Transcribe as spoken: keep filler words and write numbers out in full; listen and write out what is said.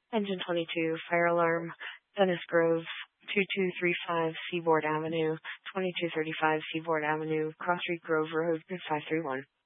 Engine twenty-two, fire alarm, Dennis Grove, twenty-two thirty-five Seaboard Avenue, twenty-two thirty-five Seaboard Avenue, Cross Street Grove Road, five three one.